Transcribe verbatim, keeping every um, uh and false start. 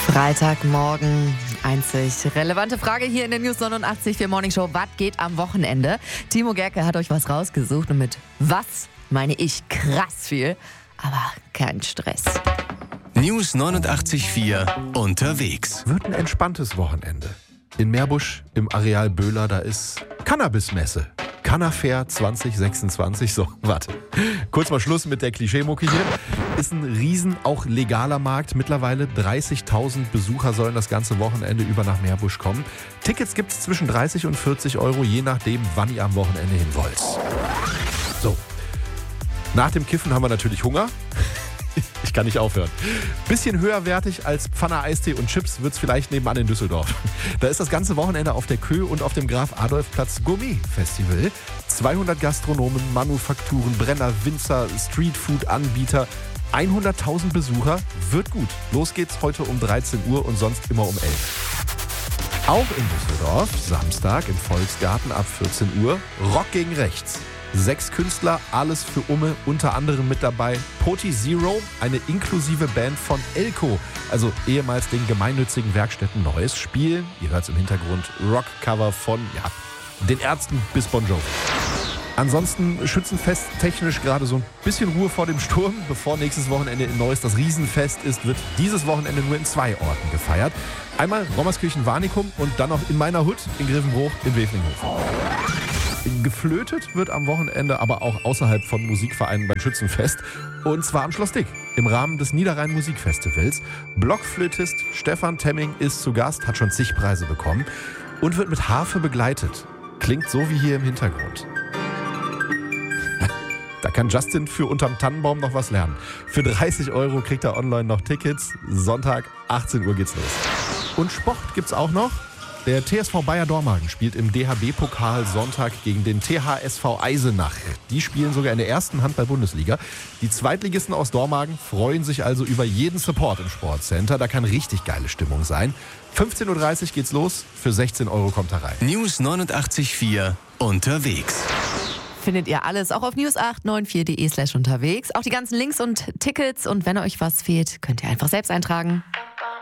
Freitagmorgen, einzig relevante Frage hier in der News neunundachtzig für Morning Show. Was geht am Wochenende? Timo Gerke hat euch was rausgesucht und mit was meine ich krass viel, aber kein Stress. News neunundachtzig Komma vier unterwegs. Wird ein entspanntes Wochenende. In Meerbusch im Areal Böhler, da ist Cannabis-Messe. Cannafair zwanzig sechsundzwanzig. So, warte. Kurz mal Schluss mit der Klischeemucke hier. Ist ein riesen, auch legaler Markt. Mittlerweile dreißigtausend Besucher sollen das ganze Wochenende über nach Meerbusch kommen. Tickets gibt es zwischen dreißig und vierzig Euro, je nachdem, wann ihr am Wochenende hin wollt. So. Nach dem Kiffen haben wir natürlich Hunger. Ich kann nicht aufhören. Bisschen höherwertig als Pfanne Eistee und Chips wird's vielleicht nebenan in Düsseldorf. Da ist das ganze Wochenende auf der Kö und auf dem Graf-Adolf-Platz Gourmet-Festival. zweihundert Gastronomen, Manufakturen, Brenner, Winzer, Streetfood-Anbieter. hunderttausend Besucher. Wird gut. Los geht's heute um dreizehn Uhr und sonst immer um elf. Auch in Düsseldorf, Samstag im Volksgarten ab vierzehn Uhr. Rock gegen Rechts. Sechs Künstler, alles für Umme, unter anderem mit dabei Poti Zero, eine inklusive Band von Elko, also ehemals den gemeinnützigen Werkstätten Neues, spielen, ihr hört es im Hintergrund, Rockcover von, ja, den Ärzten bis Bon Jovi. Ansonsten Schützenfest technisch gerade so ein bisschen Ruhe vor dem Sturm. Bevor nächstes Wochenende in Neuss das Riesenfest ist, wird dieses Wochenende nur in zwei Orten gefeiert. Einmal Rommerskirchen-Warnikum und dann noch in meiner Hut in Grevenbruch in Wevelinghofen. Geflötet wird am Wochenende aber auch außerhalb von Musikvereinen beim Schützenfest. Und zwar am Schloss Dick im Rahmen des Niederrhein Musikfestivals. Blockflötist Stefan Temming ist zu Gast, hat schon zig Preise bekommen und wird mit Harfe begleitet. Klingt so wie hier im Hintergrund. Da kann Justin für unterm Tannenbaum noch was lernen. Für dreißig Euro kriegt er online noch Tickets. Sonntag, achtzehn Uhr geht's los. Und Sport gibt's auch noch. Der T S V Bayer Dormagen spielt im D H B-Pokal Sonntag gegen den T H S V Eisenach. Die spielen sogar in der ersten Handball-Bundesliga. Die Zweitligisten aus Dormagen freuen sich also über jeden Support im Sportcenter. Da kann richtig geile Stimmung sein. fünfzehn Uhr dreißig geht's los. Für sechzehn Euro kommt er rein. News neunundachtzig Komma vier unterwegs. Findet ihr alles auch auf news acht neun vier punkt de slash unterwegs. Auch die ganzen Links und Tickets. Und wenn euch was fehlt, könnt ihr einfach selbst eintragen.